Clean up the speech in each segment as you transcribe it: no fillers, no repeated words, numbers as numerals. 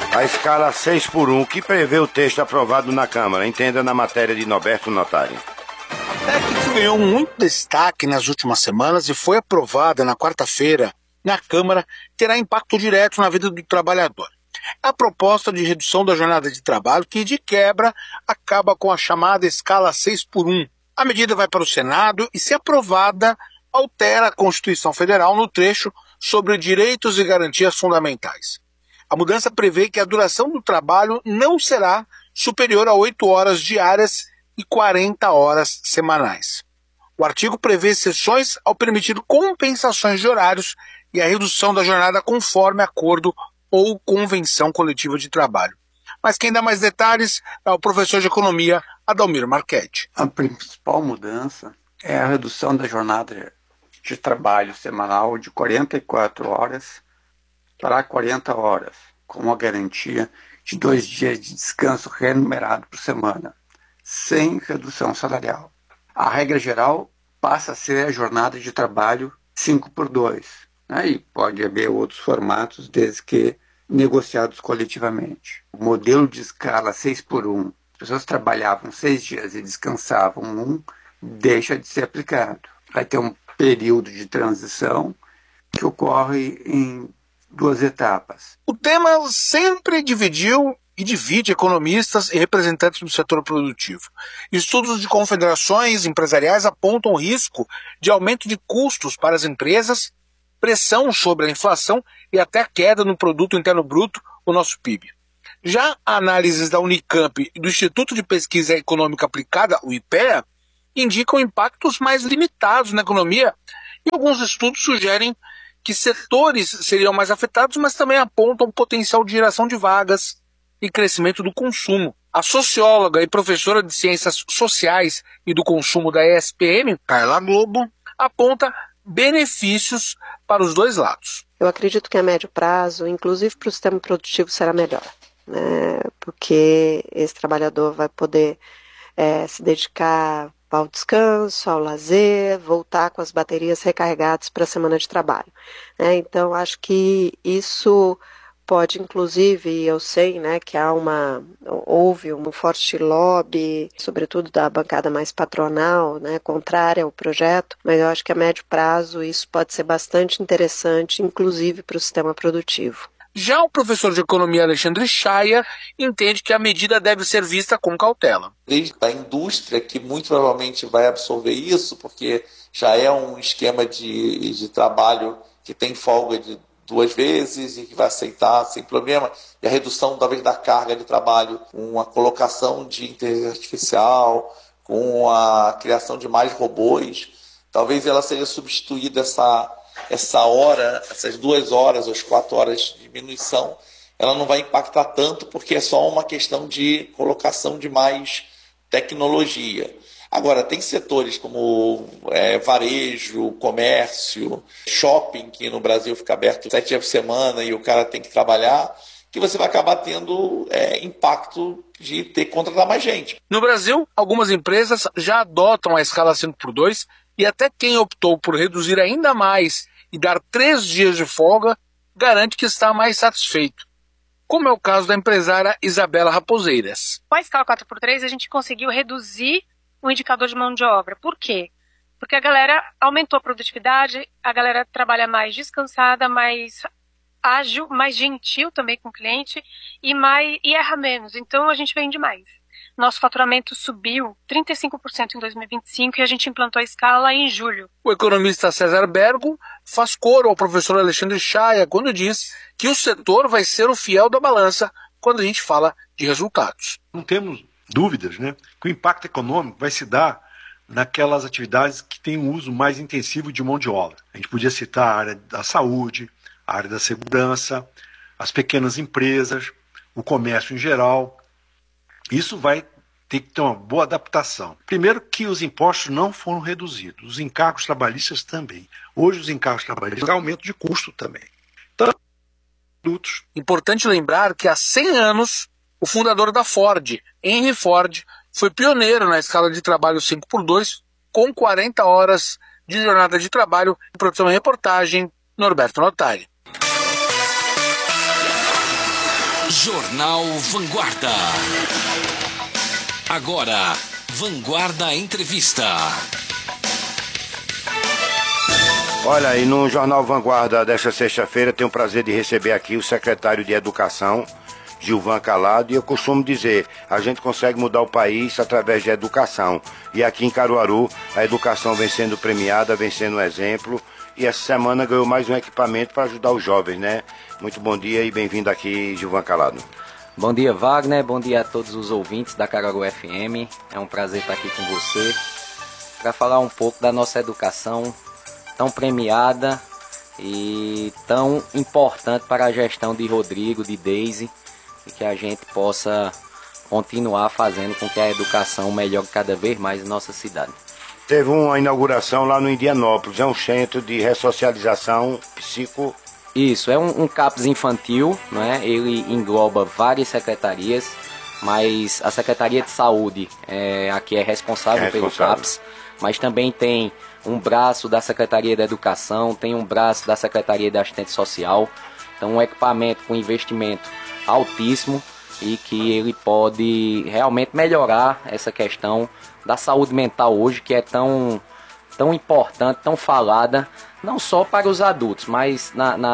A escala 6x1, que prevê o texto aprovado na Câmara, entenda na matéria de Norberto Notari. A PEC ganhou muito destaque nas últimas semanas e foi aprovada na quarta-feira na Câmara, terá impacto direto na vida do trabalhador. A proposta de redução da jornada de trabalho que, de quebra, acaba com a chamada escala 6x1. A medida vai para o Senado e, se aprovada, altera a Constituição Federal no trecho sobre direitos e garantias fundamentais. A mudança prevê que a duração do trabalho não será superior a 8 horas diárias e 40 horas semanais. O artigo prevê exceções ao permitir compensações de horários e a redução da jornada conforme acordo ou convenção coletiva de trabalho. Mas quem dá mais detalhes é o professor de economia Adalmir Marchetti. A principal mudança é a redução da jornada de trabalho semanal de 44 horas para 40 horas, com a garantia de 2 dias de descanso remunerado por semana, sem redução salarial. A regra geral passa a ser a jornada de trabalho 5x2. E pode haver outros formatos, desde que negociados coletivamente. O modelo de escala 6x1, as pessoas trabalhavam 6 dias e descansavam 1, deixa de ser aplicado. Vai ter um período de transição que ocorre em 2 etapas. O tema sempre dividiu e divide economistas e representantes do setor produtivo. Estudos de confederações empresariais apontam o risco de aumento de custos para as empresas, pressão sobre a inflação e até queda no Produto Interno Bruto, o nosso PIB. Já análises da Unicamp e do Instituto de Pesquisa Econômica Aplicada, o IPEA, indicam impactos mais limitados na economia e alguns estudos sugerem que setores seriam mais afetados, mas também apontam o potencial de geração de vagas e crescimento do consumo. A socióloga e professora de Ciências Sociais e do Consumo da ESPM, Carla Globo, aponta benefícios para os dois lados. Eu acredito que a médio prazo, inclusive para o sistema produtivo, será melhor, né? Porque esse trabalhador vai poder se dedicar ao descanso, ao lazer, voltar com as baterias recarregadas para a semana de trabalho. Então, acho que isso pode, inclusive, eu sei, né, que houve um forte lobby, sobretudo da bancada mais patronal, né, contrária ao projeto, mas eu acho que a médio prazo isso pode ser bastante interessante, inclusive para o sistema produtivo. Já o professor de economia Alexandre Chaya entende que a medida deve ser vista com cautela. Desde a indústria, que muito provavelmente vai absorver isso, porque já é um esquema de trabalho que tem folga de 2 vezes e que vai aceitar sem problema, e a redução talvez da carga de trabalho com a colocação de inteligência artificial, com a criação de mais robôs, talvez ela seja substituída essa hora, essas 2 horas ou as 4 horas de diminuição, ela não vai impactar tanto porque é só uma questão de colocação de mais tecnologia. Agora, tem setores como varejo, comércio, shopping, que no Brasil fica aberto 7 dias por semana e o cara tem que trabalhar, que você vai acabar tendo impacto de ter que contratar mais gente. No Brasil, algumas empresas já adotam a escala 5x2 e até quem optou por reduzir ainda mais e dar 3 dias de folga garante que está mais satisfeito, como é o caso da empresária Isabela Raposeiras. Com a escala 4x3 a gente conseguiu reduzir o indicador de mão de obra. Por quê? Porque a galera aumentou a produtividade, a galera trabalha mais descansada, mais ágil, mais gentil também com o cliente e erra menos. Então a gente vende mais. Nosso faturamento subiu 35% em 2025 e a gente implantou a escala em julho. O economista César Bergo faz coro ao professor Alexandre Chaya quando diz que o setor vai ser o fiel da balança quando a gente fala de resultados. Não temos dúvidas, né, que o impacto econômico vai se dar naquelas atividades que têm um uso mais intensivo de mão de obra. A gente podia citar a área da saúde, a área da segurança, as pequenas empresas, o comércio em geral. Isso vai ter que ter uma boa adaptação. Primeiro que os impostos não foram reduzidos, os encargos trabalhistas também. Hoje os encargos trabalhistas têm aumento de custo também. Então, produtos. Importante lembrar que há 100 anos o fundador da Ford, Henry Ford, foi pioneiro na escala de trabalho 5x2, com 40 horas de jornada de trabalho. Produção e reportagem, Norberto Notari. Jornal Vanguarda. Agora, Vanguarda Entrevista. Olha, e no Jornal Vanguarda desta sexta-feira tenho o prazer de receber aqui o secretário de Educação, Gilvan Calado, e eu costumo dizer, a gente consegue mudar o país através de educação. E aqui em Caruaru, a educação vem sendo premiada, vem sendo um exemplo, e essa semana ganhou mais um equipamento para ajudar os jovens, né? Muito bom dia e bem-vindo aqui, Gilvan Calado. Bom dia, Wagner, bom dia a todos os ouvintes da Caruaru FM, é um prazer estar aqui com você, para falar um pouco da nossa educação tão premiada e tão importante para a gestão de Rodrigo, de Deise, e que a gente possa continuar fazendo com que a educação melhore cada vez mais em nossa cidade. Teve uma inauguração lá no Indianópolis, é um centro de ressocialização psico... Isso, é um CAPS infantil, né? Ele engloba várias secretarias, mas a Secretaria de Saúde aqui é responsável pelo CAPS, mas também tem um braço da Secretaria da Educação, tem um braço da Secretaria da Assistência Social, então um equipamento com investimento altíssimo e que ele pode realmente melhorar essa questão da saúde mental hoje, que é tão importante, tão falada, não só para os adultos, mas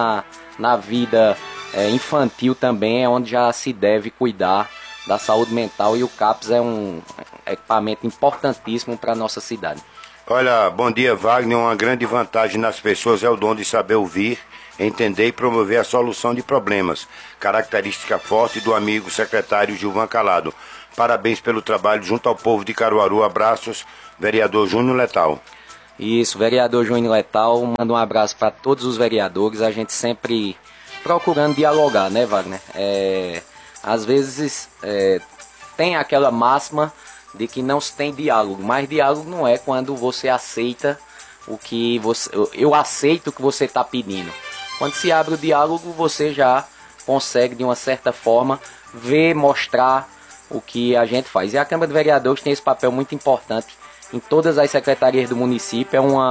na vida infantil também é onde já se deve cuidar da saúde mental, e o CAPS é um equipamento importantíssimo para a nossa cidade. Olha, bom dia, Wagner. Uma grande vantagem nas pessoas é o dom de saber ouvir, entender e promover a solução de problemas. Característica forte do amigo secretário Gilvan Calado. Parabéns pelo trabalho junto ao povo de Caruaru. Abraços, vereador Júnior Letal. Isso, vereador Júnior Letal. Manda um abraço para todos os vereadores. A gente sempre procurando dialogar, né, Wagner? Às vezes tem aquela máxima de que não se tem diálogo, mas diálogo não é quando você aceita o que você... Eu aceito o que você está pedindo. Quando se abre o diálogo, você já consegue, de uma certa forma, ver, mostrar o que a gente faz. E a Câmara de Vereadores tem esse papel muito importante em todas as secretarias do município.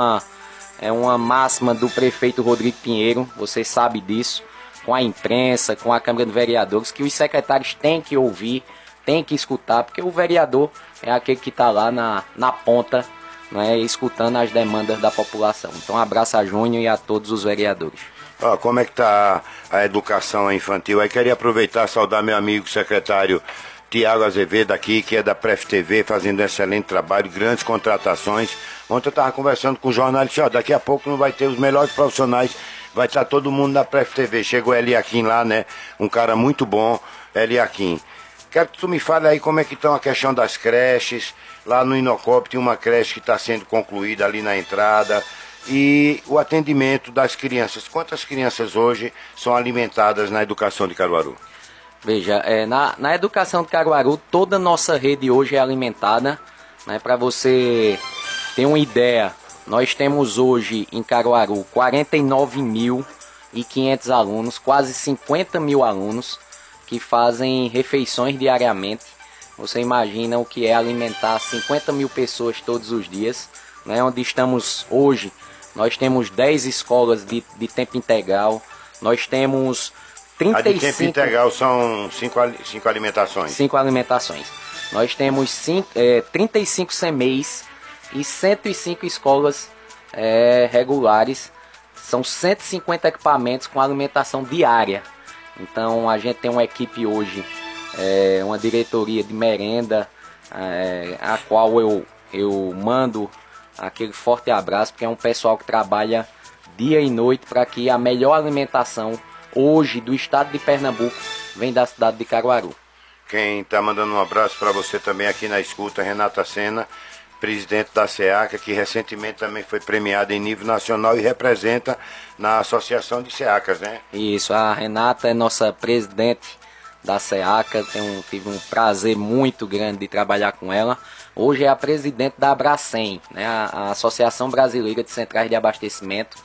É uma máxima do prefeito Rodrigo Pinheiro, você sabe disso, com a imprensa, com a Câmara de Vereadores, que os secretários têm que ouvir, têm que escutar, porque o vereador é aquele que está lá na ponta, né, escutando as demandas da população. Então, um abraço a Júnior e a todos os vereadores. Como é que está a educação infantil? Aí queria aproveitar e saudar meu amigo secretário Tiago Azevedo aqui, que é da Pref TV, fazendo um excelente trabalho, grandes contratações. Ontem eu estava conversando com o jornalista, daqui a pouco não vai ter os melhores profissionais, vai estar todo mundo na Pref TV. Chegou Eliakim lá, né? Um cara muito bom, Eliakim. Quero que tu me fale aí como é que estão a questão das creches. Lá no Inocop tem uma creche que está sendo concluída ali na entrada. E o atendimento das crianças. Quantas crianças hoje são alimentadas na educação de Caruaru? Veja, na educação de Caruaru, toda a nossa rede hoje é alimentada, né? Para você ter uma ideia, nós temos hoje em Caruaru 49.500 alunos, quase 50 mil alunos, que fazem refeições diariamente. Você imagina o que é alimentar 50 mil pessoas todos os dias, né? Onde estamos hoje, nós temos 10 escolas de tempo integral, nós temos 35... A de tempo integral são 5 alimentações. 5 alimentações. Nós temos 35 CMEIs e 105 escolas regulares. São 150 equipamentos com alimentação diária. Então a gente tem uma equipe hoje, uma diretoria de merenda, a qual eu mando aquele forte abraço, porque é um pessoal que trabalha dia e noite para que a melhor alimentação hoje do estado de Pernambuco vem da cidade de Caruaru. Quem está mandando um abraço para você também aqui na escuta, Renata Sena, presidente da SEACA, que recentemente também foi premiada em nível nacional e representa na Associação de SEACAs, né? Isso, a Renata é nossa presidente da SEACA, tive um prazer muito grande de trabalhar com ela. Hoje é a presidente da Abracem, né? A Associação Brasileira de Centrais de Abastecimento.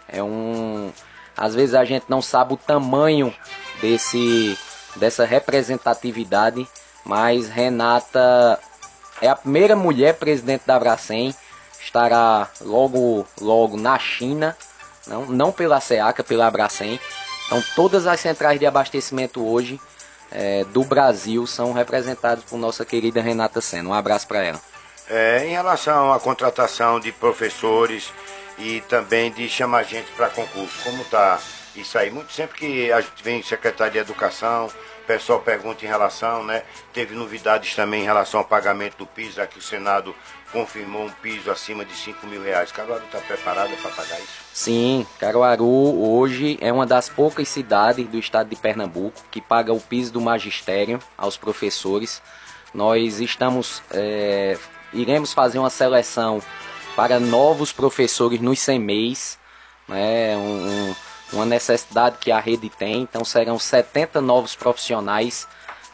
Às vezes a gente não sabe o tamanho dessa representatividade, mas Renata é a primeira mulher presidente da Abracem, estará logo na China, não pela SEACA, pela Abracem. Então todas as centrais de abastecimento hoje do Brasil são representados por nossa querida Renata Senna. Um abraço para ela. Em relação à contratação de professores e também de chamar gente para concurso, como está isso aí? Muito sempre que a gente vem em Secretaria de Educação, o pessoal pergunta em relação, né? Teve novidades também em relação ao pagamento do piso, aqui o Senado confirmou um piso acima de R$5.000. Caruaru está preparada para pagar isso? Sim, Caruaru hoje é uma das poucas cidades do estado de Pernambuco que paga o piso do magistério aos professores. Nós iremos fazer uma seleção para novos professores nos CMEs, né? Uma necessidade que a rede tem. Então serão 70 novos profissionais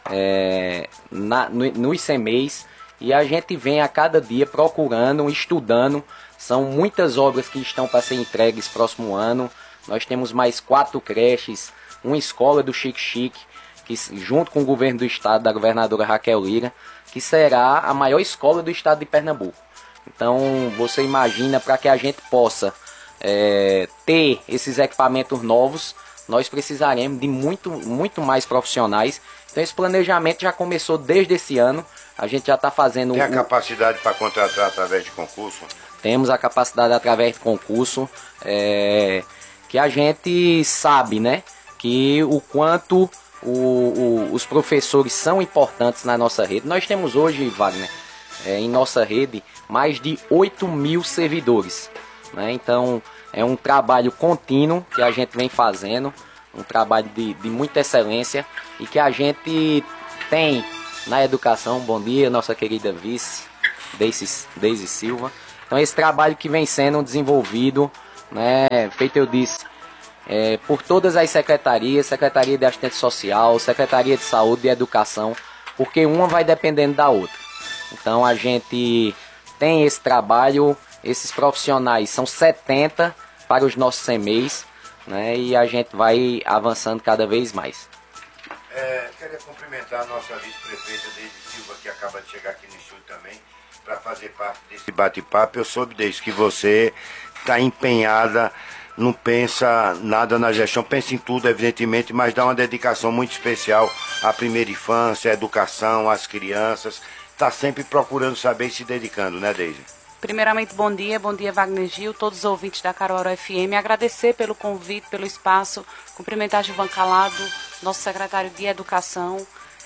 nos CMEs, e a gente vem a cada dia procurando, estudando. São muitas obras que estão para ser entregues próximo ano. Nós temos mais 4 creches, uma escola do Chique Chique, que junto com o governo do estado, da governadora Raquel Lira, que será a maior escola do estado de Pernambuco. Então você imagina, para que a gente possa ter esses equipamentos novos, nós precisaremos de muito mais profissionais. Então esse planejamento já começou desde esse ano. A gente já está fazendo... Tem a capacidade para contratar através de concurso? Temos a capacidade através de concurso, que a gente sabe, né, que o quanto os professores são importantes na nossa rede. Nós temos hoje, Wagner, em nossa rede, mais de 8.000 servidores, né? Então é um trabalho contínuo que a gente vem fazendo, um trabalho de muita excelência, e que a gente tem na educação. Bom dia, nossa querida vice, Deise Silva. Então esse trabalho que vem sendo desenvolvido, né, feito eu disse, por todas as secretarias, Secretaria de Assistência Social, Secretaria de Saúde e Educação, porque uma vai dependendo da outra. Então a gente tem esse trabalho, esses profissionais são 70 para os nossos CMEs, né, e a gente vai avançando cada vez mais. Queria cumprimentar a nossa vice-prefeita Deise Silva, que acaba de chegar aqui no estúdio também, para fazer parte desse bate-papo. Eu soube, Deise, que você está empenhada, não pensa nada na gestão, pensa em tudo, evidentemente, mas dá uma dedicação muito especial à primeira infância, à educação, às crianças. Está sempre procurando saber e se dedicando, né, Deise? Primeiramente, bom dia Wagner Gil, todos os ouvintes da Caruaru FM, agradecer pelo convite, pelo espaço, cumprimentar Gilvan Calado, nosso secretário de Educação.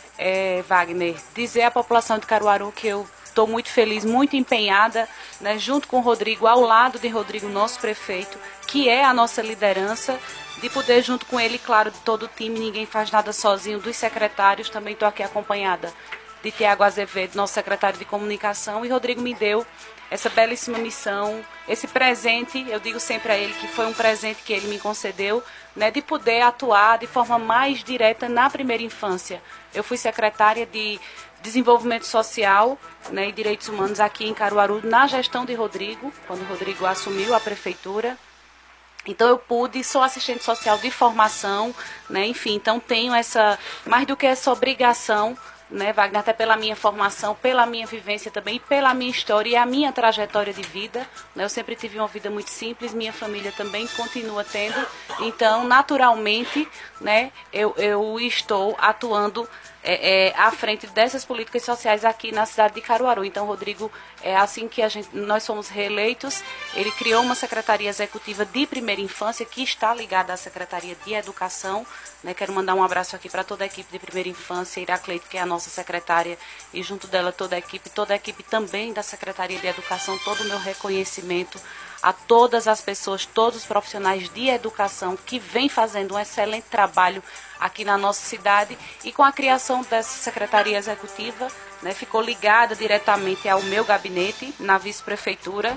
Wagner, dizer à população de Caruaru que eu estou muito feliz, muito empenhada, né, junto com o Rodrigo, ao lado de Rodrigo, nosso prefeito, que é a nossa liderança, de poder, junto com ele, claro, de todo o time, ninguém faz nada sozinho, dos secretários, também estou aqui acompanhada de Tiago Azevedo, nosso secretário de Comunicação, e Rodrigo me deu essa belíssima missão, esse presente, eu digo sempre a ele que foi um presente que ele me concedeu, né, de poder atuar de forma mais direta na primeira infância. Eu fui secretária de Desenvolvimento Social, né, e Direitos Humanos aqui em Caruaru, na gestão de Rodrigo, quando o Rodrigo assumiu a prefeitura. Então eu sou assistente social de formação, né, enfim, então tenho mais do que essa obrigação, né, Wagner, até pela minha formação, pela minha vivência também, pela minha história e a minha trajetória de vida, né, eu sempre tive uma vida muito simples, minha família também continua tendo, então naturalmente, né, eu estou atuando à frente dessas políticas sociais aqui na cidade de Caruaru. Então, Rodrigo, assim que nós fomos reeleitos, ele criou uma Secretaria Executiva de Primeira Infância que está ligada à Secretaria de Educação, né? Quero mandar um abraço aqui para toda a equipe de Primeira Infância, Iracleide, que é a nossa secretária, e junto dela toda a equipe também da Secretaria de Educação, todo o meu reconhecimento a todas as pessoas, todos os profissionais de educação que vêm fazendo um excelente trabalho aqui na nossa cidade, e com a criação dessa Secretaria Executiva, né, ficou ligada diretamente ao meu gabinete na vice-prefeitura,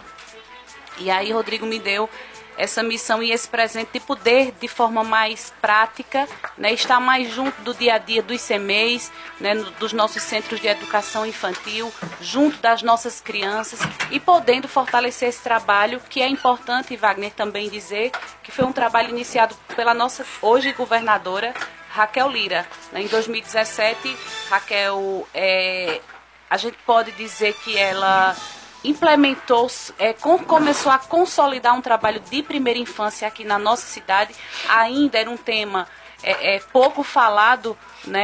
e aí Rodrigo me deu essa missão e esse presente de poder, de forma mais prática, né, estar mais junto do dia a dia dos CMEs, né, dos nossos centros de educação infantil, junto das nossas crianças, e podendo fortalecer esse trabalho, que é importante, Wagner, também dizer que foi um trabalho iniciado pela nossa hoje governadora Raquel Lira, né. Em 2017, Raquel, a gente pode dizer que ela implementou, começou a consolidar um trabalho de primeira infância aqui na nossa cidade. Ainda era um tema pouco falado, né,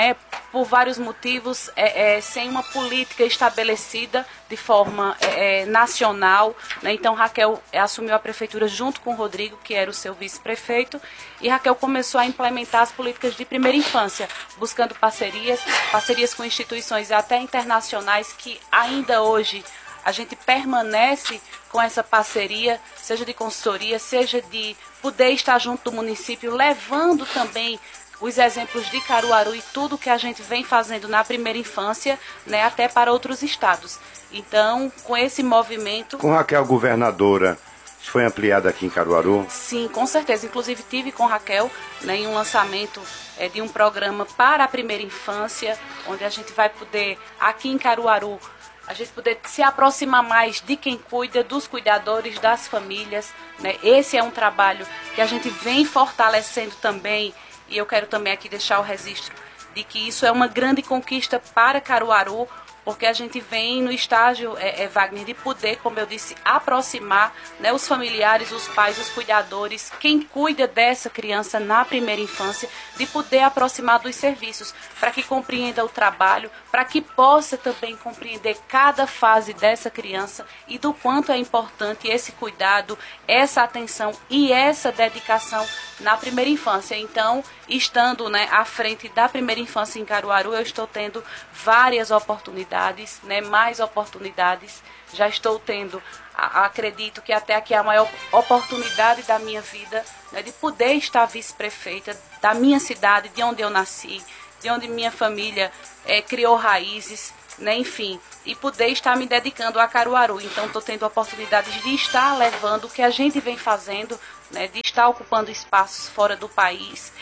por vários motivos, sem uma política estabelecida de forma nacional, né? Então Raquel assumiu a prefeitura junto com o Rodrigo, que era o seu vice-prefeito, e Raquel começou a implementar as políticas de primeira infância, buscando parcerias com instituições até internacionais que ainda hoje a gente permanece com essa parceria, seja de consultoria, seja de poder estar junto do município, levando também os exemplos de Caruaru e tudo que a gente vem fazendo na primeira infância, né, até para outros estados. Então, com esse movimento... Com Raquel governadora, isso foi ampliado aqui em Caruaru? Sim, com certeza. Inclusive, tive com Raquel, né, em um lançamento de um programa para a primeira infância, onde a gente vai poder, aqui em Caruaru, a gente poder se aproximar mais de quem cuida, dos cuidadores, das famílias, né? Esse é um trabalho que a gente vem fortalecendo também, e eu quero também aqui deixar o registro de que isso é uma grande conquista para Caruaru, porque a gente vem no estágio, Wagner, de poder, como eu disse, aproximar, né, os familiares, os pais, os cuidadores, quem cuida dessa criança na primeira infância, de poder aproximar dos serviços, para que compreenda o trabalho, para que possa também compreender cada fase dessa criança e do quanto é importante esse cuidado, essa atenção e essa dedicação na primeira infância. Então, estando, né, à frente da primeira infância em Caruaru, eu estou tendo várias oportunidades, né, mais oportunidades. Já estou tendo, acredito que até aqui é a maior oportunidade da minha vida, né, de poder estar vice-prefeita da minha cidade, de onde eu nasci, de onde minha família criou raízes, né, enfim, e poder estar me dedicando a Caruaru. Então, estou tendo oportunidades de estar levando o que a gente vem fazendo, né, de estar ocupando espaços fora do país,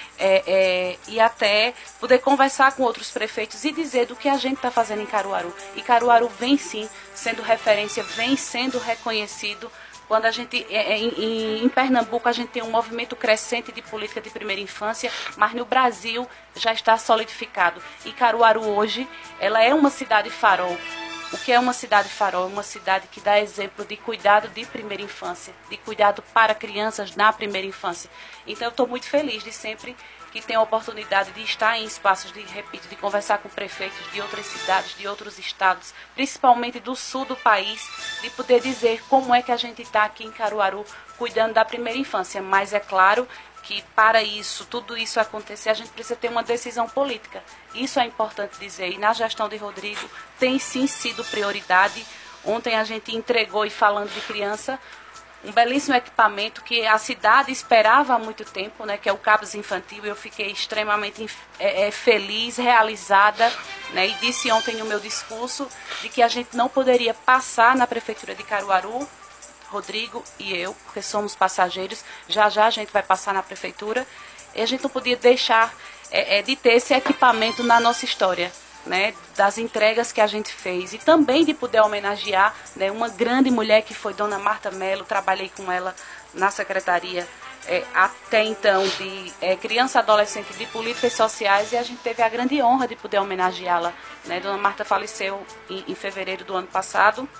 e até poder conversar com outros prefeitos e dizer do que a gente está fazendo em Caruaru. E Caruaru vem sim sendo referência, vem sendo reconhecido. Quando a gente, em Pernambuco, a gente tem um movimento crescente de política de primeira infância, mas no Brasil já está solidificado. E Caruaru hoje, ela é uma cidade farol. O que é uma cidade farol? É uma cidade que dá exemplo de cuidado de primeira infância, de cuidado para crianças na primeira infância. Então eu estou muito feliz de sempre que tenho a oportunidade de estar em espaços, de conversar com prefeitos de outras cidades, de outros estados, principalmente do sul do país, de poder dizer como é que a gente está aqui em Caruaru cuidando da primeira infância. Mas é claro que para isso, tudo isso acontecer, a gente precisa ter uma decisão política. Isso é importante dizer. E na gestão de Rodrigo tem sim sido prioridade. Ontem a gente entregou, e falando de criança, um belíssimo equipamento que a cidade esperava há muito tempo, né, que é o CAPS Infantil. Eu fiquei extremamente feliz, realizada, né, e disse ontem no meu discurso de que a gente não poderia passar na Prefeitura de Caruaru, Rodrigo e eu, porque somos passageiros, já a gente vai passar na Prefeitura, e a gente não podia deixar de ter esse equipamento na nossa história, né, das entregas que a gente fez, e também de poder homenagear, né, uma grande mulher que foi Dona Marta Mello. Trabalhei com ela na Secretaria até então de Criança e Adolescente de Políticas Sociais, e a gente teve a grande honra de poder homenageá-la, né. Dona Marta faleceu em fevereiro do ano passado,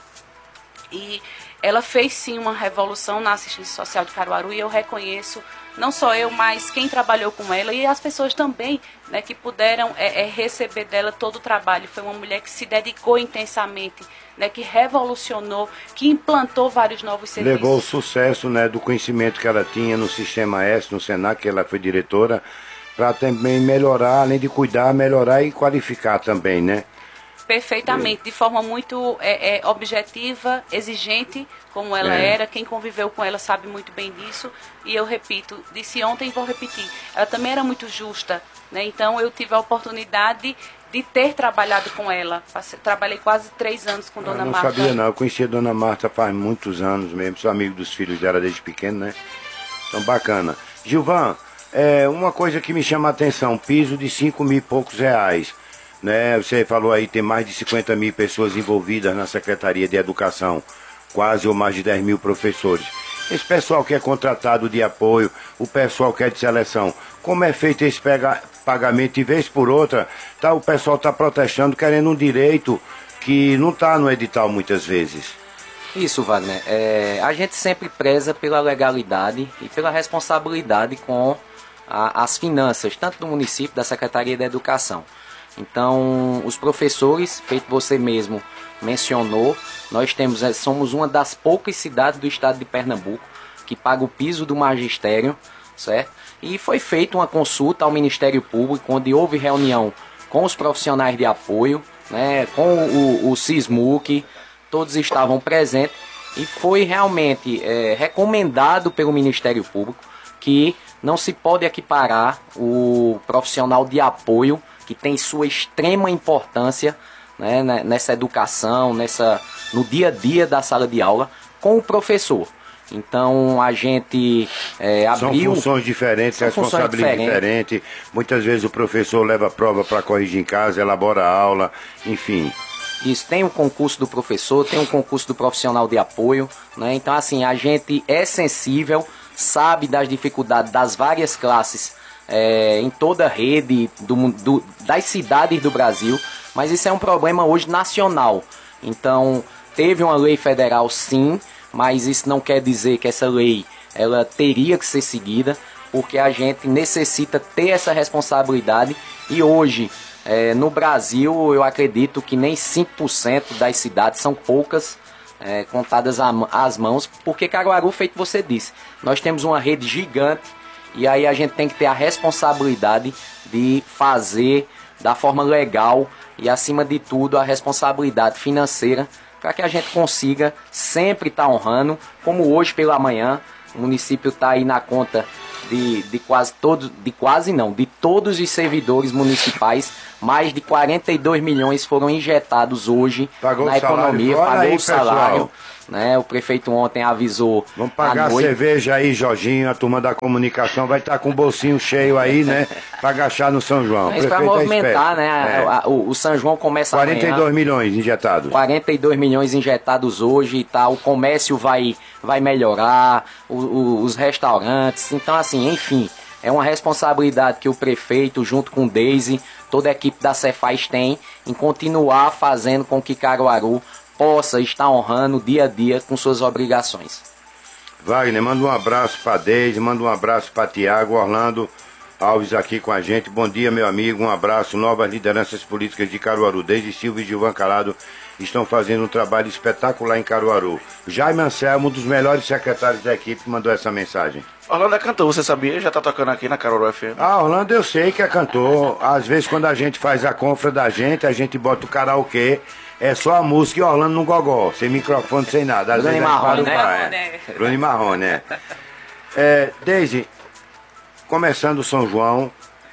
e ela fez sim uma revolução na assistência social de Caruaru, e eu reconheço, não só eu, mas quem trabalhou com ela e as pessoas também, né, que puderam receber dela todo o trabalho. Foi uma mulher que se dedicou intensamente, né, que revolucionou, que implantou vários novos serviços. Levou o sucesso, né, do conhecimento que ela tinha no Sistema S, no Senac, que ela foi diretora, para também melhorar, além de cuidar, melhorar e qualificar também, né? Perfeitamente, de forma muito objetiva, exigente, como ela era. Quem conviveu com ela sabe muito bem disso. E eu repito, disse ontem e vou repetir, ela também era muito justa, né? Então eu tive a oportunidade de ter trabalhado com ela. Trabalhei quase 3 anos com Dona Marta. Não sabia não, eu conheci a Dona Marta faz muitos anos mesmo, sou amigo dos filhos dela desde pequeno, né? Então bacana. Gilvan, uma coisa que me chama a atenção, piso de 5 mil e poucos reais. Né, você falou aí, tem mais de 50 mil pessoas envolvidas na Secretaria de Educação, quase ou mais de 10 mil professores. Esse pessoal que é contratado de apoio, o pessoal que é de seleção, como é feito esse pagamento? E vez por outra, o pessoal está protestando, querendo um direito que não está no edital muitas vezes. Isso, Wagner. A gente sempre preza pela legalidade e pela responsabilidade com as finanças, tanto do município, da Secretaria da Educação. Então, os professores, feito você mesmo mencionou, nós somos uma das poucas cidades do estado de Pernambuco que paga o piso do magistério, certo? E foi feita uma consulta ao Ministério Público, onde houve reunião com os profissionais de apoio, né, com o SISMUC, todos estavam presentes, e foi realmente recomendado pelo Ministério Público que não se pode equiparar o profissional de apoio, que tem sua extrema importância, né, nessa educação, no dia a dia da sala de aula, com o professor. Então a gente abriu... São funções diferentes, responsabilidade diferente. Muitas vezes o professor leva a prova para corrigir em casa, elabora a aula, enfim. Isso, tem o concurso do professor, tem o concurso do profissional de apoio, né? Então assim, a gente é sensível, sabe das dificuldades das várias classes em toda a rede das cidades do Brasil, mas isso é um problema hoje nacional. Então teve uma lei federal sim, mas isso não quer dizer que essa lei ela teria que ser seguida, porque a gente necessita ter essa responsabilidade. E hoje, no Brasil, eu acredito que nem 5% das cidades, são poucas, contadas às mãos, porque Caruaru, feito você disse, nós temos uma rede gigante, e aí a gente tem que ter a responsabilidade de fazer da forma legal e, acima de tudo, a responsabilidade financeira, para que a gente consiga sempre estar honrando, como hoje pela manhã, o município está aí na conta de todos os servidores municipais. Mais de 42 milhões foram injetados hoje na economia, pagou o salário. Né? O prefeito ontem avisou. Vamos pagar a cerveja aí, Jorginho, a turma da comunicação vai estar com o bolsinho cheio aí, né? Para agachar no São João. Mas para movimentar, né? O São João começa 42 amanhã. milhões injetados. 42 milhões injetados hoje e tal. O comércio vai melhorar, os restaurantes. Então, assim, enfim, é uma responsabilidade que o prefeito, junto com o Deise, toda a equipe da Cefaz tem em continuar fazendo com que Caruaru possa estar honrando dia a dia com suas obrigações. Wagner, manda um abraço para Deise, manda um abraço para Tiago, Orlando Alves aqui com a gente. Bom dia, meu amigo, um abraço. Novas lideranças políticas de Caruaru, Deise Silva e Gilvan Calado, estão fazendo um trabalho espetacular em Caruaru. Jaime Anselmo, um dos melhores secretários da equipe, mandou essa mensagem. Orlando é cantor, você sabia? Já tá tocando aqui na Caruaru FM. Orlando eu sei que é cantor. Às vezes quando a gente faz a confra da gente, a gente bota o karaokê, é só a música e Orlando no gogó, sem microfone, sem nada. Às Bruno Marrone, né? Bruno Marrone, né? Deise, começando o São João,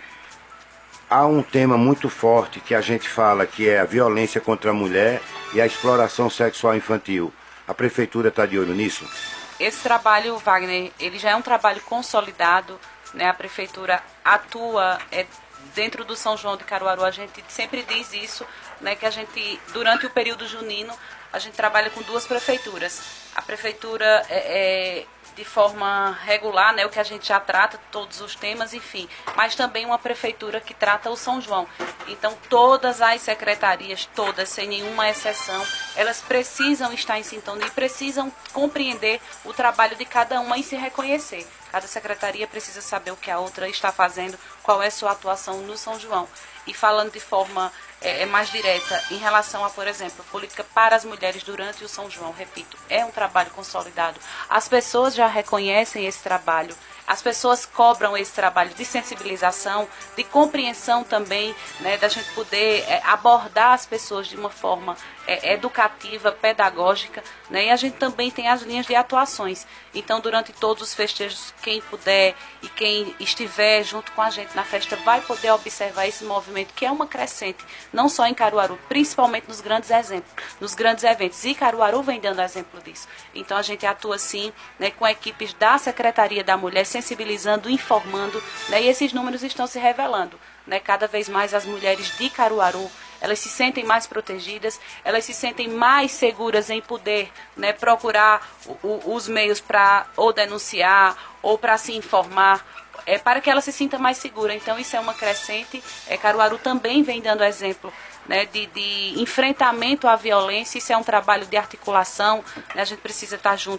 há um tema muito forte que a gente fala, que é a violência contra a mulher e a exploração sexual infantil. A prefeitura está de olho nisso? Esse trabalho, Wagner, ele já é um trabalho consolidado, né? A prefeitura atua dentro do São João de Caruaru. A gente sempre diz isso, né? Que a gente, durante o período junino, a gente trabalha com duas prefeituras. A prefeitura de forma regular, né, o que a gente já trata, todos os temas, enfim, mas também uma prefeitura que trata o São João. Então, todas as secretarias, todas, sem nenhuma exceção, elas precisam estar em sintonia e precisam compreender o trabalho de cada uma e se reconhecer. Cada secretaria precisa saber o que a outra está fazendo, qual é a sua atuação no São João. E falando de forma mais direta em relação a, por exemplo, política para as mulheres durante o São João, repito, é um trabalho consolidado. As pessoas já reconhecem esse trabalho, as pessoas cobram esse trabalho de sensibilização, de compreensão também, né, da gente poder abordar as pessoas de uma forma educativa, pedagógica, né, e a gente também tem as linhas de atuações. Então, durante todos os festejos, quem puder e quem estiver junto com a gente na festa vai poder observar esse movimento, que é uma crescente, não só em Caruaru, principalmente nos grandes eventos. E Caruaru vem dando exemplo disso. Então, a gente atua, sim, né, com equipes da Secretaria da Mulher, sensibilizando, informando, né, e esses números estão se revelando. Né, cada vez mais as mulheres de Caruaru, elas se sentem mais protegidas, elas se sentem mais seguras em poder, né, procurar os meios para ou denunciar ou para se informar, para que ela se sinta mais segura. Então isso é uma crescente. Caruaru também vem dando exemplo, né, de enfrentamento à violência. Isso é um trabalho de articulação, né, a gente precisa estar junto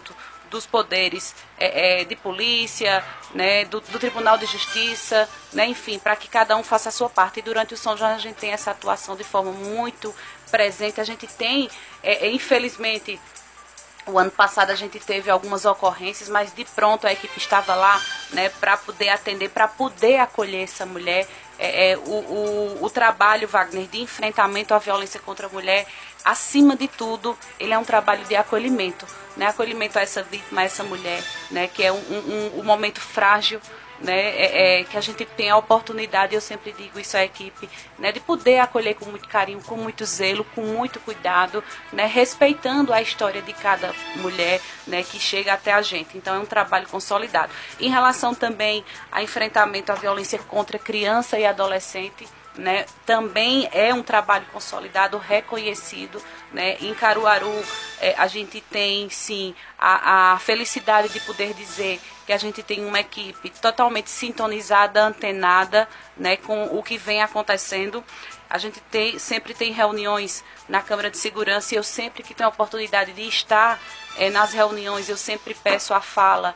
dos poderes de polícia, né, do Tribunal de Justiça, né, enfim, para que cada um faça a sua parte. E durante o São João a gente tem essa atuação de forma muito presente. A gente tem, infelizmente, o ano passado a gente teve algumas ocorrências, mas de pronto a equipe estava lá, né, para poder atender, para poder acolher essa mulher. O trabalho, Wagner, de enfrentamento à violência contra a mulher, acima de tudo, ele é um trabalho de acolhimento, né, acolhimento a essa vítima, a essa mulher, né, que é um momento frágil, né, que a gente tem a oportunidade, eu sempre digo isso à equipe, né, de poder acolher com muito carinho, com muito zelo, com muito cuidado, né, respeitando a história de cada mulher, né, que chega até a gente. Então é um trabalho consolidado. Em relação também ao enfrentamento à violência contra criança e adolescente, né, também é um trabalho consolidado, reconhecido, né. Em Caruaru a gente tem sim a felicidade de poder dizer que a gente tem uma equipe totalmente sintonizada, antenada, né, com o que vem acontecendo. A gente sempre tem reuniões na Câmara de Segurança e eu sempre que tenho a oportunidade de estar nas reuniões, eu sempre peço a fala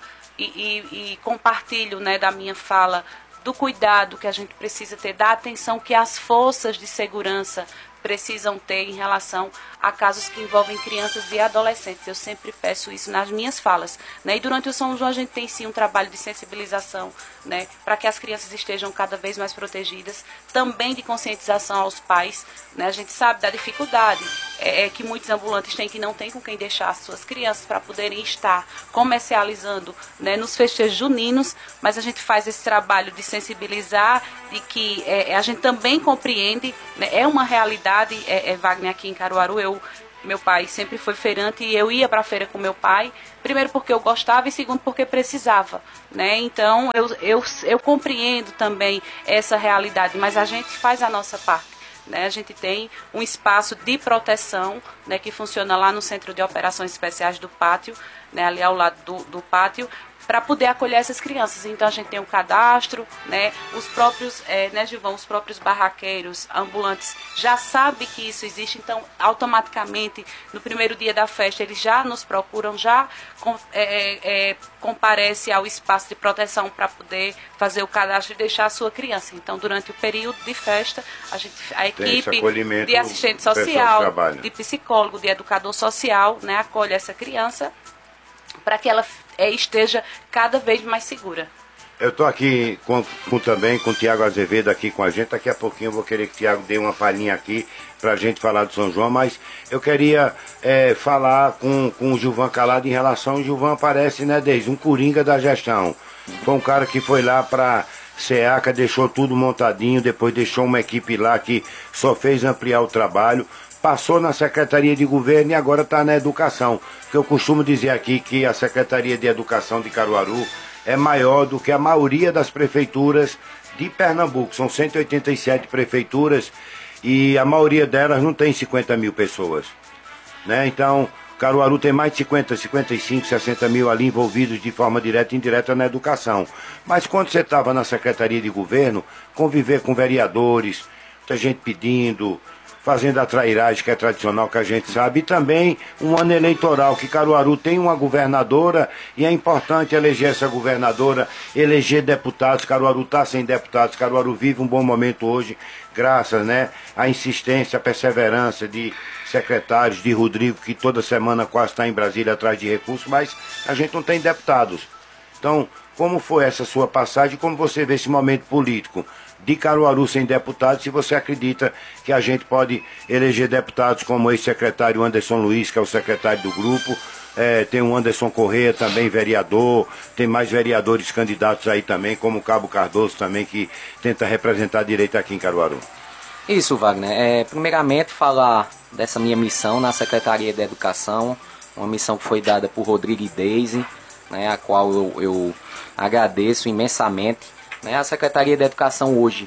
e compartilho, né, da minha fala, do cuidado que a gente precisa ter, da atenção que as forças de segurança precisam ter em relação a casos que envolvem crianças e adolescentes. Eu sempre peço isso nas minhas falas, né? E durante o São João a gente tem sim um trabalho de sensibilização, né, para que as crianças estejam cada vez mais protegidas, também de conscientização aos pais, né? A gente sabe da dificuldade que muitos ambulantes têm, que não tem com quem deixar as suas crianças para poderem estar comercializando, né, nos festejos juninos, mas a gente faz esse trabalho de sensibilizar, de que a gente também compreende, né, é uma realidade, Wagner, aqui em Caruaru. Meu pai sempre foi feirante e eu ia para a feira com meu pai, primeiro porque eu gostava e segundo porque precisava, né? Então eu compreendo também essa realidade, mas a gente faz a nossa parte, né? A gente tem um espaço de proteção, né, que funciona lá no Centro de Operações Especiais do Pátio, né, ali ao lado do pátio, para poder acolher essas crianças. Então a gente tem um cadastro, né, os próprios, né, Gilvão, os próprios barraqueiros, ambulantes já sabem que isso existe, então automaticamente no primeiro dia da festa eles já nos procuram, já comparece ao espaço de proteção para poder fazer o cadastro e deixar a sua criança. Então durante o período de festa a equipe de assistente social, de psicólogo, de educador social, né, acolhe essa criança para que ela esteja cada vez mais segura. Eu estou aqui também com o Tiago Azevedo aqui com a gente. Daqui a pouquinho eu vou querer que o Tiago dê uma palhinha aqui para a gente falar do São João, mas eu queria falar com o Gilvan Calado em relação. O Gilvan parece, né, desde um coringa da gestão. Foi um cara que foi lá para SEACA, deixou tudo montadinho, depois deixou uma equipe lá que só fez ampliar o trabalho. Passou na Secretaria de Governo e agora está na Educação. Porque eu costumo dizer aqui que a Secretaria de Educação de Caruaru é maior do que a maioria das prefeituras de Pernambuco. São 187 prefeituras e a maioria delas não tem 50 mil pessoas, né? Então, Caruaru tem mais de 50, 55, 60 mil ali envolvidos de forma direta e indireta na educação. Mas quando você estava na Secretaria de Governo, conviver com vereadores, muita gente pedindo, fazendo a trairagem que é tradicional, que a gente sabe, e também um ano eleitoral, que Caruaru tem uma governadora e é importante eleger essa governadora, eleger deputados. Caruaru está sem deputados, Caruaru vive um bom momento hoje, graças, né, à insistência, à perseverança de secretários, de Rodrigo, que toda semana quase está em Brasília atrás de recursos, mas a gente não tem deputados. Então, como foi essa sua passagem, como você vê esse momento político de Caruaru sem deputados, se você acredita que a gente pode eleger deputados como o ex-secretário Anderson Luiz, que é o secretário do grupo, tem o Anderson Corrêa também, vereador, tem mais vereadores candidatos aí também, como o Cabo Cardoso também, que tenta representar direito aqui em Caruaru. Isso, Wagner. Primeiramente, falar dessa minha missão na Secretaria de Educação, uma missão que foi dada por Rodrigo e Deise, né, a qual eu agradeço imensamente. A Secretaria de Educação hoje,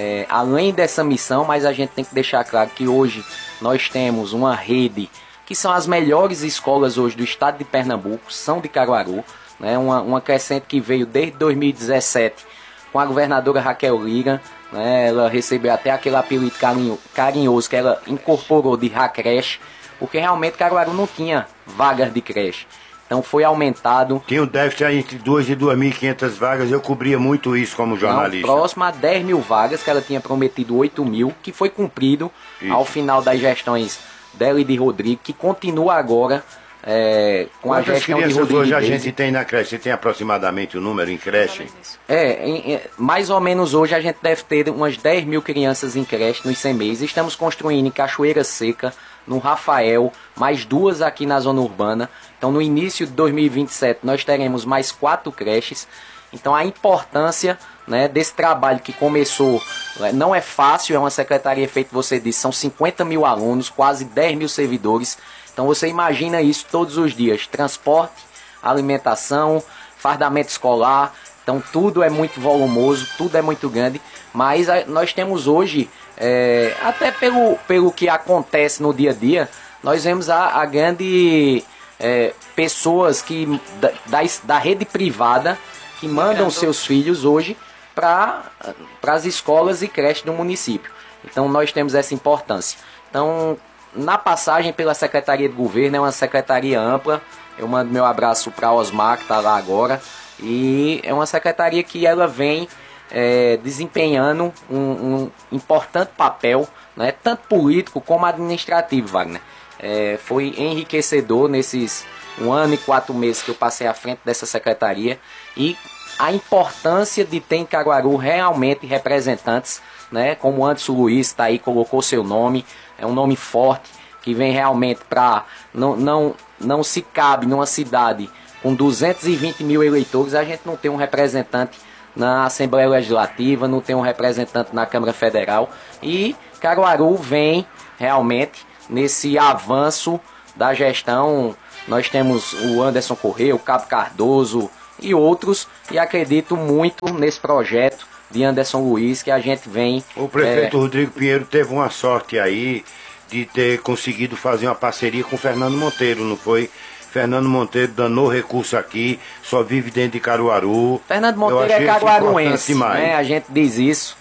além dessa missão, mas a gente tem que deixar claro que hoje nós temos uma rede que são as melhores escolas hoje do estado de Pernambuco, são de Caruaru, né, uma crescente que veio desde 2017 com a governadora Raquel Lira, né, ela recebeu até aquele apelido carinhoso que ela incorporou de Racreche, porque realmente Caruaru não tinha vagas de creche. Então foi aumentado. Tinha um déficit entre 2 e 2.500 vagas, eu cobria muito isso como jornalista. Próximo a 10 mil vagas, que ela tinha prometido 8 mil, que foi cumprido ao final das gestões dela e de Rodrigo, que continua agora com a gestão de Rodrigo. Hoje a gente tem na creche? Você tem aproximadamente o número em creche? Mais ou menos hoje a gente deve ter umas 10 mil crianças em creche nos CMEs. Estamos construindo em Cachoeira Seca, no Rafael, mais 2 aqui na zona urbana. Então no início de 2027 nós teremos mais 4 creches. Então a importância, né, desse trabalho que começou, não é fácil, é uma secretaria feita, você disse, são 50 mil alunos, quase 10 mil servidores. Então você imagina isso todos os dias, transporte, alimentação, fardamento escolar, então tudo é muito volumoso, tudo é muito grande, mas nós temos hoje, até pelo que acontece no dia a dia, nós vemos a grande pessoas que da rede privada que mandam seus filhos hoje para as escolas e creches do município. Então nós temos essa importância. Então, na passagem pela Secretaria de Governo, é uma secretaria ampla. Eu mando meu abraço para Osmar, que está lá agora. E é uma secretaria que ela vem desempenhando um importante papel, né, tanto político como administrativo, Wagner. Foi enriquecedor nesses 1 ano e 4 meses que eu passei à frente dessa secretaria. E a importância de ter em Caruaru realmente representantes, né, como o Anderson Luiz está aí, colocou seu nome, é um nome forte, que vem realmente para... Não se cabe numa cidade com 220 mil eleitores, a gente não tem um representante na Assembleia Legislativa, não tem um representante na Câmara Federal, e Caruaru vem realmente nesse avanço da gestão. Nós temos o Anderson Corrêa, o Cabo Cardoso e outros, e acredito muito nesse projeto de Anderson Luiz que a gente vem... O prefeito Rodrigo Pinheiro teve uma sorte aí de ter conseguido fazer uma parceria com o Fernando Monteiro, não foi? Fernando Monteiro danou recurso aqui, só vive dentro de Caruaru. Fernando Monteiro é caruaruense, né? A gente diz isso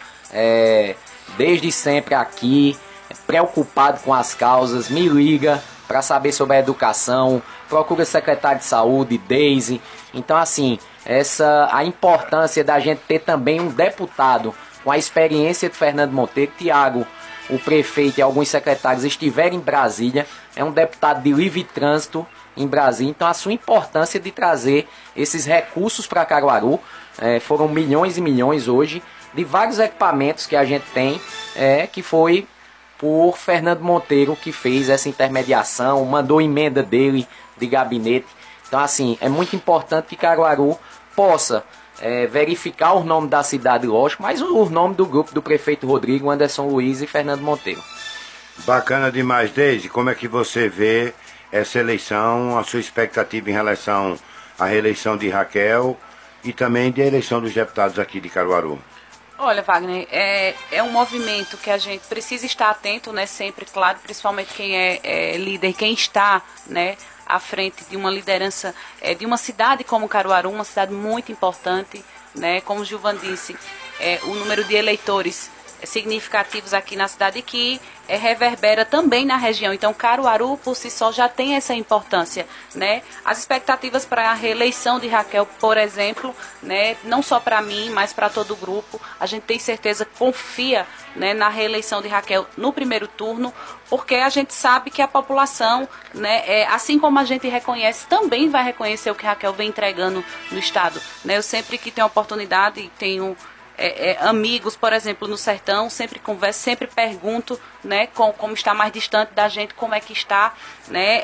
desde sempre aqui, preocupado com as causas, me liga para saber sobre a educação, procura secretário de saúde, Deise. Então, assim, a importância da gente ter também um deputado com a experiência de Fernando Monteiro. Tiago, o prefeito e alguns secretários estiverem em Brasília, é um deputado de livre trânsito em Brasília. Então, a sua importância de trazer esses recursos para Caruaru, foram milhões e milhões hoje, de vários equipamentos que a gente tem, que foi por Fernando Monteiro que fez essa intermediação, mandou emenda dele de gabinete. Então, assim, é muito importante que Caruaru possa verificar o nome da cidade, lógico, mas o nome do grupo do prefeito Rodrigo, Anderson Luiz e Fernando Monteiro. Bacana demais, Deise. Como é que você vê essa eleição, a sua expectativa em relação à reeleição de Raquel e também de eleição dos deputados aqui de Caruaru? Olha, Wagner, é um movimento que a gente precisa estar atento, né, sempre, claro, principalmente quem é líder, quem está, né, à frente de uma liderança de uma cidade como Caruaru, uma cidade muito importante, né, como o Gilvan disse, o número de eleitores significativos aqui na cidade que reverbera também na região. Então, Caruaru, por si só, já tem essa importância, né? As expectativas para a reeleição de Raquel, por exemplo, né, não só para mim, mas para todo o grupo, a gente tem certeza, confia, né, na reeleição de Raquel no primeiro turno, porque a gente sabe que a população, né, assim como a gente reconhece, também vai reconhecer o que Raquel vem entregando no Estado, né? Eu sempre que tenho oportunidade, tenho amigos, por exemplo, no sertão, sempre converso, sempre pergunto, né, como está mais distante da gente, como é que está, né,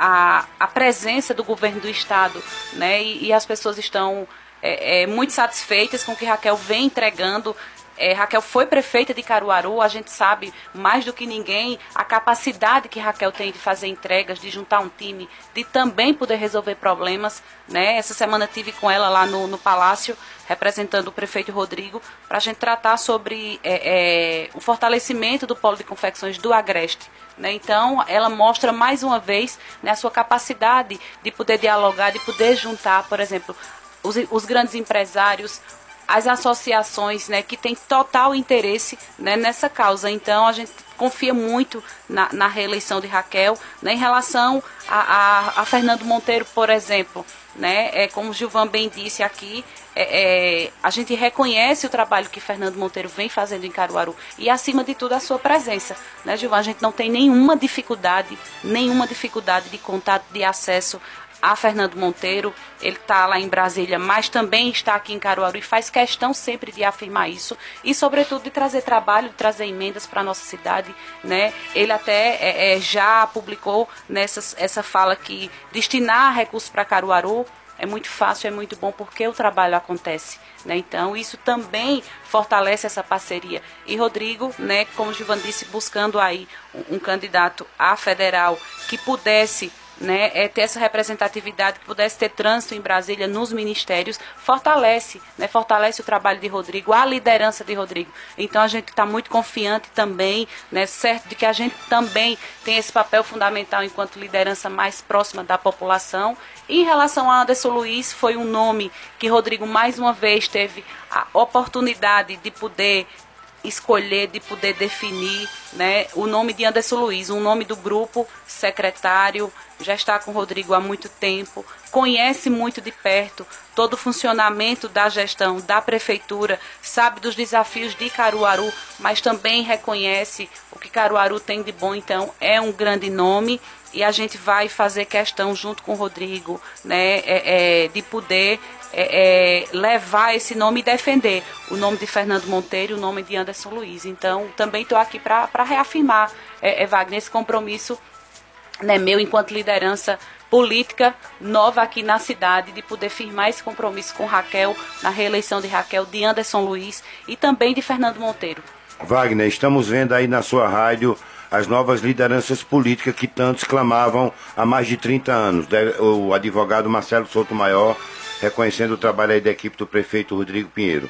a presença do governo do Estado, né, e as pessoas estão muito satisfeitas com o que Raquel vem entregando. Raquel foi prefeita de Caruaru, a gente sabe mais do que ninguém a capacidade que Raquel tem de fazer entregas, de juntar um time, de também poder resolver problemas, né? Essa semana tive com ela lá no Palácio, representando o prefeito Rodrigo, para a gente tratar sobre o fortalecimento do polo de confecções do Agreste, né? Então, ela mostra mais uma vez, né, a sua capacidade de poder dialogar, de poder juntar, por exemplo, os grandes empresários, as associações, né, que têm total interesse, né, nessa causa. Então, a gente confia muito na reeleição de Raquel, né? Em relação a Fernando Monteiro, por exemplo, né? Como o Gilvan bem disse aqui, a gente reconhece o trabalho que Fernando Monteiro vem fazendo em Caruaru e, acima de tudo, a sua presença, né, Gilvan? A gente não tem nenhuma dificuldade de contato, de acesso a Fernando Monteiro. Ele está lá em Brasília, mas também está aqui em Caruaru e faz questão sempre de afirmar isso e, sobretudo, de trazer trabalho, de trazer emendas para a nossa cidade, né? Ele até já publicou essa fala que destinar recursos para Caruaru é muito fácil, é muito bom, porque o trabalho acontece, né? Então, isso também fortalece essa parceria. E Rodrigo, né, como o Gilvan disse, buscando aí um candidato a federal que pudesse, né, ter essa representatividade, que pudesse ter trânsito em Brasília nos ministérios, fortalece o trabalho de Rodrigo, a liderança de Rodrigo. Então a gente está muito confiante também, né, certo de que a gente também tem esse papel fundamental enquanto liderança mais próxima da população. E em relação a Anderson Luiz, foi um nome que Rodrigo mais uma vez teve a oportunidade de poder escolher, de poder definir, né, o nome de Anderson Luiz, um nome do grupo, secretário, já está com o Rodrigo há muito tempo, conhece muito de perto todo o funcionamento da gestão da prefeitura, sabe dos desafios de Caruaru, mas também reconhece o que Caruaru tem de bom. Então é um grande nome e a gente vai fazer questão junto com o Rodrigo, né, de poder levar esse nome e defender o nome de Fernando Monteiro e o nome de Anderson Luiz. Então também estou aqui para reafirmar, Wagner, esse compromisso, né, meu enquanto liderança política nova aqui na cidade, de poder firmar esse compromisso com Raquel, na reeleição de Raquel, de Anderson Luiz e também de Fernando Monteiro. Wagner, estamos vendo aí na sua rádio as novas lideranças políticas que tantos clamavam há mais de 30 anos. O advogado Marcelo Souto Maior reconhecendo o trabalho aí da equipe do prefeito Rodrigo Pinheiro.